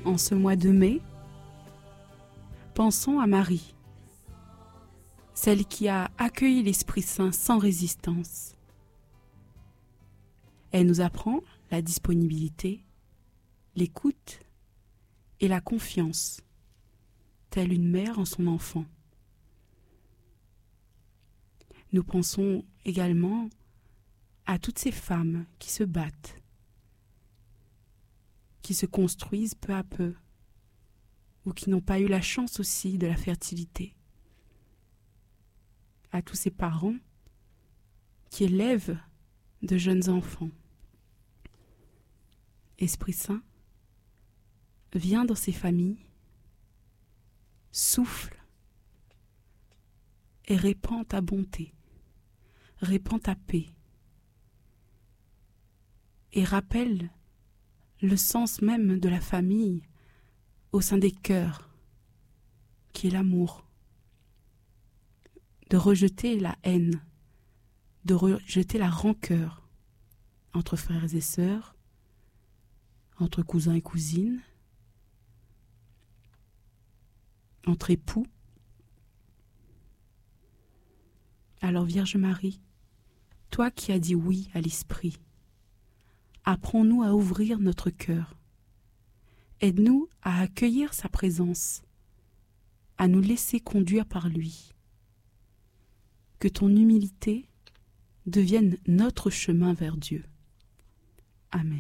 En ce mois de mai, pensons à Marie, celle qui a accueilli l'Esprit Saint sans résistance. Elle nous apprend la disponibilité, l'écoute et la confiance, telle une mère en son enfant. Nous pensons également à toutes ces femmes qui se battent, qui se construisent peu à peu, ou qui n'ont pas eu la chance aussi de la fertilité. À tous ces parents qui élèvent de jeunes enfants. Esprit Saint, viens dans ces familles, souffle et répands ta bonté, répands ta paix et rappelle le sens même de la famille au sein des cœurs, qui est l'amour, de rejeter la haine, de rejeter la rancœur entre frères et sœurs, entre cousins et cousines, entre époux. Alors Vierge Marie, toi qui as dit oui à l'Esprit, apprends-nous à ouvrir notre cœur. Aide-nous à accueillir sa présence, à nous laisser conduire par lui. Que ton humilité devienne notre chemin vers Dieu. Amen.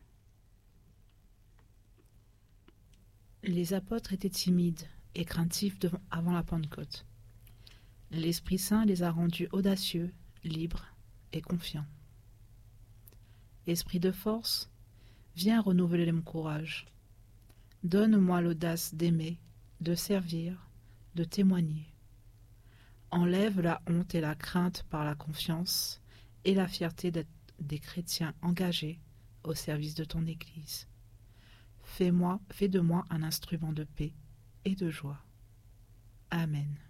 Les apôtres étaient timides et craintifs avant la Pentecôte. L'Esprit Saint les a rendus audacieux, libres et confiants. Esprit de force, viens renouveler mon courage. Donne-moi l'audace d'aimer, de servir, de témoigner. Enlève la honte et la crainte par la confiance et la fierté d'être des chrétiens engagés au service de ton Église. Fais de moi un instrument de paix et de joie. Amen.